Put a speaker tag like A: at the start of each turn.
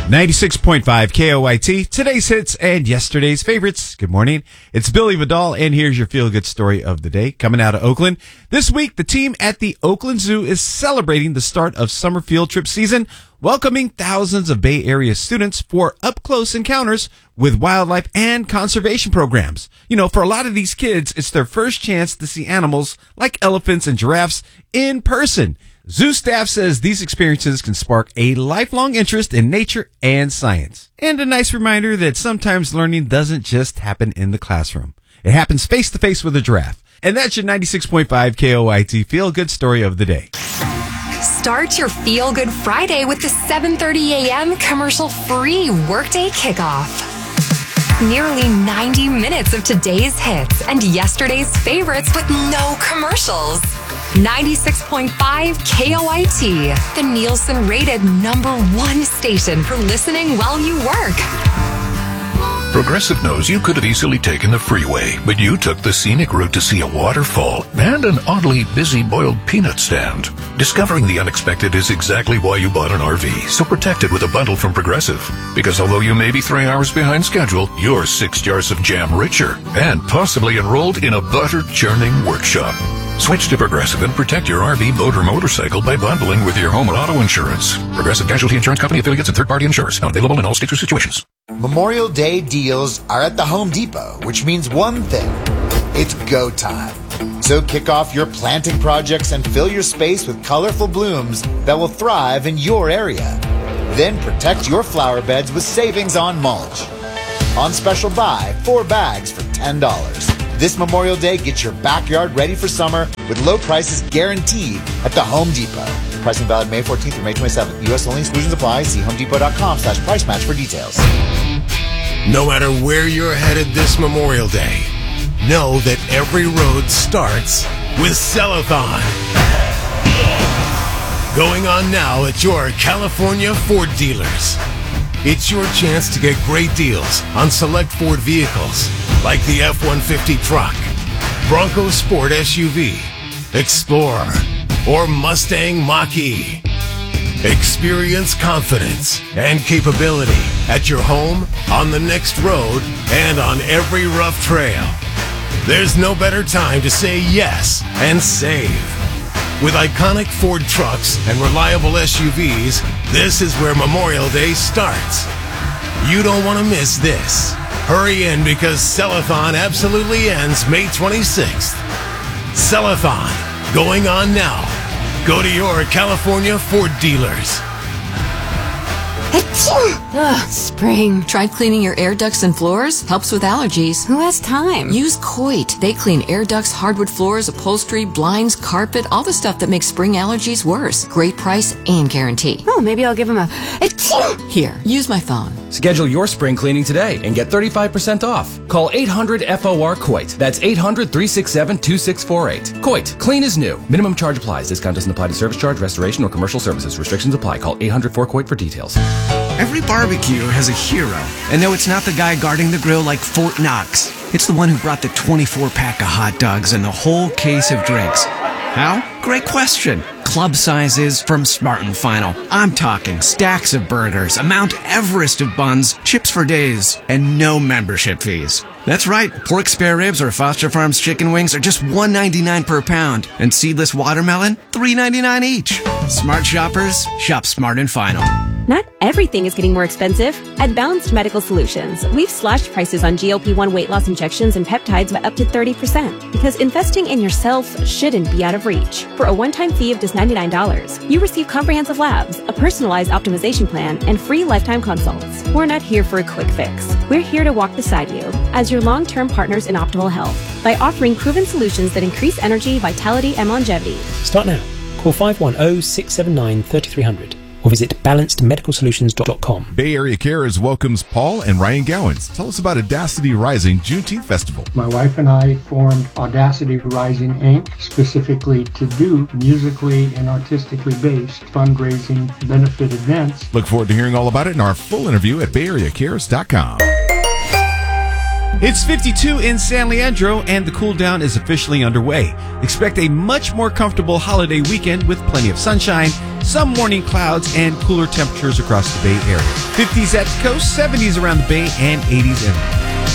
A: 96.5 KOIT, today's hits and yesterday's favorites. Good morning. It's Billy Vidal, and here's your feel-good story of the day. Coming out of Oakland. This week, the team at the Oakland Zoo is celebrating the start of summer field trip season, welcoming thousands of Bay Area students for up-close encounters with wildlife and conservation programs. You know, for a lot of these kids, it's their first chance to see animals like elephants and giraffes in person. Zoo staff says these experiences can spark a lifelong interest in nature and science. And a nice reminder that sometimes learning doesn't just happen in the classroom. It happens face-to-face with a giraffe. And that's your 96.5 KOIT feel-good story of the day.
B: Start your Feel Good Friday with the 7:30 a.m. commercial-free Workday Kickoff. Nearly 90 minutes of today's hits and yesterday's favorites with no commercials. 96.5 KOIT, the Nielsen-rated #1 station for listening while you work.
C: Progressive knows you could have easily taken the freeway, but you took the scenic route to see a waterfall and an oddly busy boiled peanut stand. Discovering the unexpected is exactly why you bought an RV, so protect it with a bundle from Progressive. Because although you may be 3 hours behind schedule, you're 6 jars of jam richer and possibly enrolled in a butter-churning workshop. Switch to Progressive and protect your RV, boat, or motorcycle by bundling with your home and auto insurance. Progressive Casualty Insurance Company, affiliates, and third-party insurers. Not available in all states or situations.
D: Memorial Day deals are at the Home Depot, which means one thing. It's go time. So kick off your planting projects and fill your space with colorful blooms that will thrive in your area. Then protect your flower beds with savings on mulch. On special buy, 4 bags for $10. This Memorial Day, get your backyard ready for summer with low prices guaranteed at the Home Depot. Pricing valid May 14th through May 27th. U.S. only, exclusions apply. See homedepot.com/price match for details.
E: No matter where you're headed this Memorial Day, know that every road starts with Cellathon. Going on now at your California Ford dealers. It's your chance to get great deals on select Ford vehicles like the F-150 truck, Bronco Sport SUV, Explorer, or Mustang Mach-E. Experience confidence and capability at your home, on the next road, and on every rough trail. There's no better time to say yes and save. With iconic Ford trucks and reliable SUVs, this is where Memorial Day starts. You don't want to miss this. Hurry in because Cellathon absolutely ends May 26th. Cellathon, going on now. Go to your California Ford dealers.
F: Spring. Tried cleaning your air ducts and floors? Helps with allergies.
G: Who has time?
F: Use Coit. They clean air ducts, hardwood floors, upholstery, blinds, carpet, all the stuff that makes spring allergies worse. Great price and guarantee.
G: Oh, maybe I'll give him a...
F: Here, use my phone.
H: Schedule your spring cleaning today and get 35% off. Call 800-FOR-COIT. That's 800-367-2648. Coit. Clean is new. Minimum charge applies. Discount doesn't apply to service charge, restoration, or commercial services. Restrictions apply. Call 800-4-COIT for details.
I: Every barbecue has a hero. And no, it's not the guy guarding the grill like Fort Knox. It's the one who brought the 24-pack of hot dogs and the whole case of drinks. How? Great question. Club sizes from Smart & Final. I'm talking stacks of burgers, a Mount Everest of buns, chips for days, and no membership fees. That's right. Pork spare ribs or Foster Farms chicken wings are just $1.99 per pound. And seedless watermelon, $3.99 each. Smart shoppers, shop Smart & Final.
J: Not everything is getting more expensive. At Balanced Medical Solutions, we've slashed prices on GLP-1 weight loss injections and peptides by up to 30%, because investing in yourself shouldn't be out of reach. For a one-time fee of just $99, you receive comprehensive labs, a personalized optimization plan, and free lifetime consults. We're not here for a quick fix. We're here to walk beside you as your long-term partners in optimal health by offering proven solutions that increase energy, vitality, and longevity.
K: Start now. Call 510-679-3300. or visit balancedmedicalsolutions.com.
L: Bay Area Cares welcomes Paul and Ryan Gowans. Tell us about Audacity Rising Juneteenth Festival.
M: My wife and I formed Audacity Rising, Inc. specifically to do musically and artistically based fundraising benefit events.
L: Look forward to hearing all about it in our full interview at BayAreaCares.com.
A: It's 52 in San Leandro, and the cool down is officially underway. Expect a much more comfortable holiday weekend with plenty of sunshine, some morning clouds, and cooler temperatures across the Bay Area. 50s at the coast, 70s around the Bay, and 80s inland.